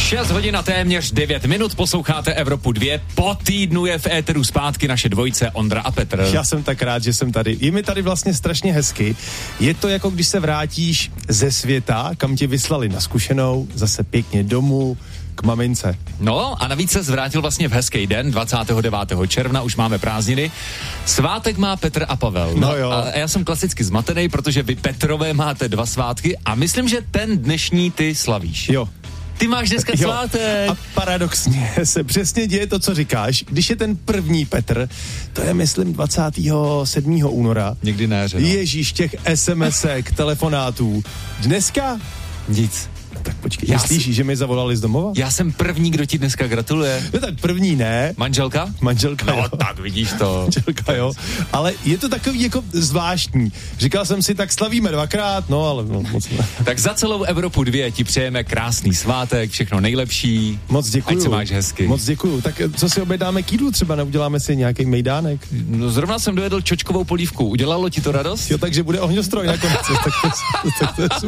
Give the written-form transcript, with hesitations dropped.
6 hodin a téměř 9 minut, posloucháte Evropu 2, po týdnu je v éteru zpátky naše dvojice Ondra a Petr. Já jsem tak rád, že jsem tady. Je mi tady vlastně strašně hezky. Je to jako když se vrátíš ze světa, kam tě vyslali na zkušenou, zase pěkně domů, k mamince. No a navíc se zvrátil vlastně v hezký den, 29. června, už máme prázdniny. Svátek má Petr a Pavel. No jo. A já jsem klasicky zmatený, protože vy Petrové máte 2 svátky a myslím, že ten dnešní ty slavíš. Jo. Ty máš dneska svátek. A paradoxně se přesně děje to, co říkáš. Když je ten první Petr, to je myslím 27. února. Někdy na jaře, no. Ježíš, těch SMS-ek, telefonátů. Dneska? Nic. Tak počkej, myslíš, že mi zavolali z domova? Já jsem první, kdo ti dneska gratuluje. No tak první ne. Manželka? Manželka, no, jo. tak vidíš to. Manželka, jo. Ale je to takový jako zvláštní. Říkal jsem si, tak slavíme 2krát, no ale no, moc ne. Tak za celou Evropu 2 ti přejeme krásný svátek, všechno nejlepší. Moc děkuju. Ať se máš hezky. Moc děkuju. Tak co si obědáme k jídlu třeba, neuděláme si nějaký mejdánek? No zrovna jsem dojedl čočkovou polívku. Udělalo ti to radost? Jo, takže bude ohňostroj nakonec. tak to je super.